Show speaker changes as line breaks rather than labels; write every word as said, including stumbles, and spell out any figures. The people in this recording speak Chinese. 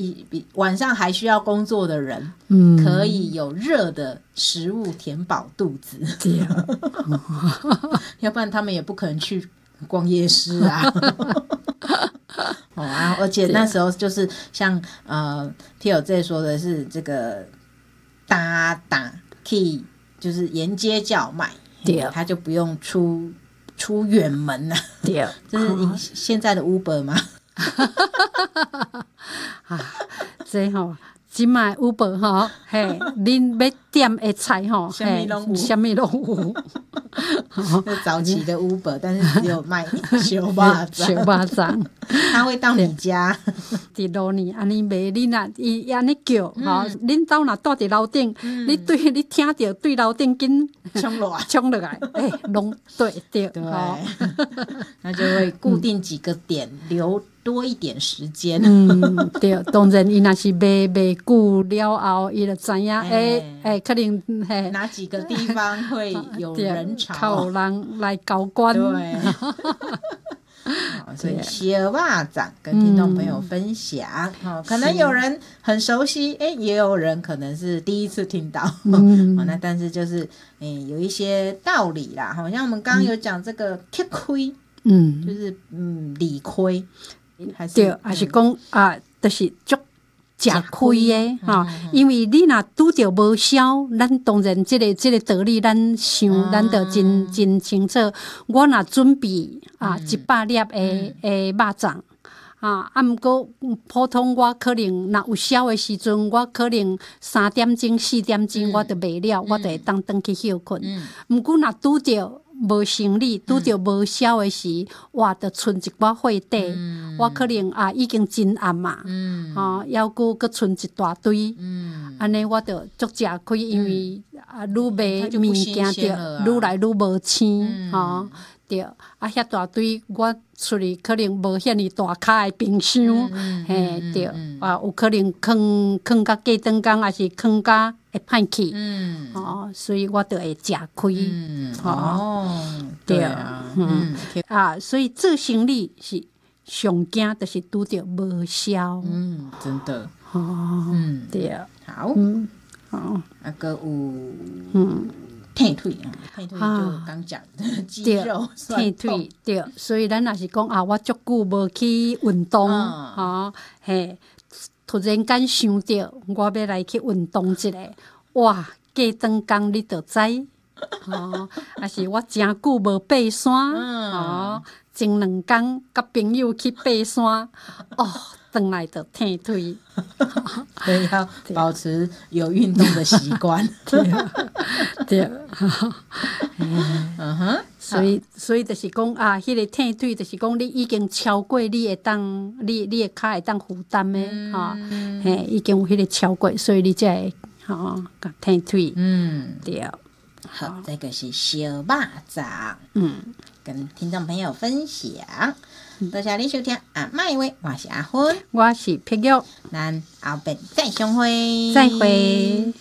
一比晚上还需要工作的人，嗯，可以有热的食物填饱肚子。对啊，要不然他们也不可能去逛夜市啊。哦啊，而且那时候就是像呃 T L J 说的是这个搭打 key， 就是沿街叫卖，对，他就不用出出远门了。对，这是现在的 Uber 吗？
啊，这吼，即卖 Uber 吼，嘿，恁要点的菜吼，
什么拢有，
什么拢有。
早期的 Uber， 但是只有卖小肉粽，
小肉粽，
他会到你家，
伫路呢，安尼卖，你若伊安尼叫，吼、嗯，恁兜若住伫楼顶，嗯、你对，你听到对楼顶紧
冲落来，
冲落来，哎、欸，拢对对，对，
那就会固定几个点，嗯、留多一点时间。
嗯，对，当然伊若是卖卖久了后，伊就知影，哎哎，可能嘿
哪几个地方会有人潮，
靠人来交关。
对。所以小肉粽跟听众朋友分享、嗯哦、可能有人很熟悉，也有人可能是第一次听到、嗯哦、那但是就是有一些道理啦，好像我们刚刚有讲这个吃亏，嗯，就是嗯理亏，还是
对，还是讲、嗯、啊，就是足吃亏的哈、嗯，因为你若拄着无销，咱当然这个这个道理咱想，嗯、咱就真真清楚。我若准备啊一百粒的的肉粽啊，啊，毋过普通我可能若有销的时阵，我可能三点钟四点钟我就卖了，嗯、我就会当转去休困。毋过若拄着无生理，拄着无销的时，哇，就剩一寡货底，嗯、我可能啊已经真暗嘛，嗯、啊，还佫佫剩一大堆，安尼、嗯、我就足吃亏，因为、嗯、啊，愈卖物件着愈来愈无青，吼、嗯。对，啊，遐大堆我厝里可能无遐尼大卡的冰箱，嗯、嘿，嗯、对，嗯、啊，有可能放放到过顿工，还是放到会歹去，嗯，哦，所以我就会吃亏，嗯，
哦，对啊，
嗯，嗯啊，所以做生意是上惊，就是拄着无销，
嗯，真的，
哦，嗯，对啊，
好，嗯，好，啊个有，嗯。退退啊，退退就刚讲的肌肉酸痛，
对，所以咱也是讲啊，我足久无去运动，哈、嗯哦，嘿，突然间想到我要来去运动一下，哇，过顿工你就知，哦，啊是我真久无爬山，嗯、哦，前两天甲朋友去爬山，哦。回来就退退，
所以要保持有运动的习惯。
对，对，嗯哼，所以所以就是讲啊，迄、那个退退就是讲你已经超过你会当，你你的脚会当负担的哈，嘿、嗯，已经有迄个超过，所以你才会哈甲退退。嗯，对。
好，这个是小肉粽，嗯，跟听众朋友分享。多謝你收聽阿麥話，我是阿芬，
我是碧玉，
咱後邊再相會，
再會。